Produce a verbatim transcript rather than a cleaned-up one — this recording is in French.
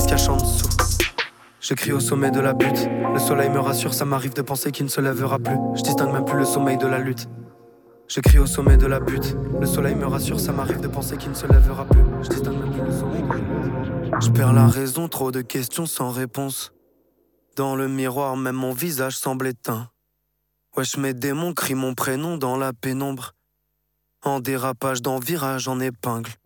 se cache en dessous. Je crie au sommet de la butte. Le soleil me rassure, ça m'arrive de penser qu'il ne se lèvera plus. Je distingue même plus le sommeil de la lutte. Je crie au sommet de la butte. Le soleil me rassure, ça m'arrive de penser qu'il ne se lèvera plus. Je distingue même plus le sommeil de la lutte. Je perds la raison, trop de questions sans réponse. Dans le miroir, même mon visage semble éteint. Wesh, mes démons crient mon prénom dans la pénombre. En dérapage, dans virage, en épingle.